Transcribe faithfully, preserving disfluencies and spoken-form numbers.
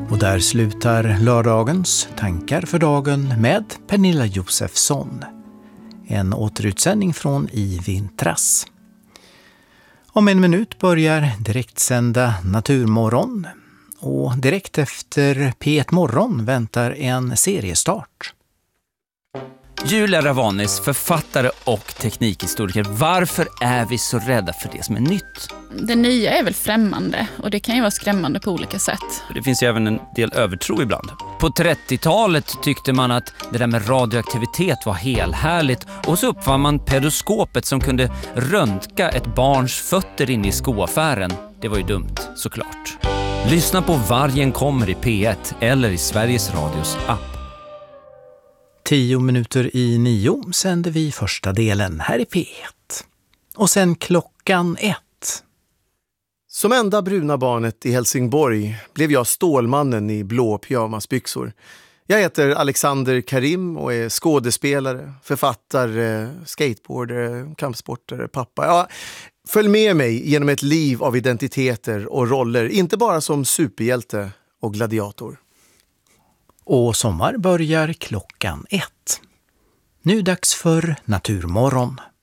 Och där slutar lördagens Tankar för dagen med Pernilla Josefsson. En återutsändning från I vintras. Om en minut börjar direktsända Naturmorgon. Och direkt efter P ett Morgon väntar en seriestart. Julia Ravanis, författare och teknikhistoriker. Varför är vi så rädda för det som är nytt? Det nya är väl främmande och det kan ju vara skrämmande på olika sätt. Det finns ju även en del övertro ibland. På trettiotalet tyckte man att det där med radioaktivitet var helhärligt och så uppfann man pedoskopet som kunde röntga ett barns fötter in i skoaffären. Det var ju dumt, såklart. Lyssna på Vargen kommer i P ett eller i Sveriges Radios app. Tio minuter i nio sänder vi första delen här i P ett. Och sen klockan ett. Som enda bruna barnet i Helsingborg blev jag stålmannen i blå pyjamasbyxor. Jag heter Alexander Karim och är skådespelare, författare, skateboardare, kampsportare, pappa. Ja, följ med mig genom ett liv av identiteter och roller, inte bara som superhjälte och gladiator. Och sommar börjar klockan ett. Nu dags för Naturmorgon.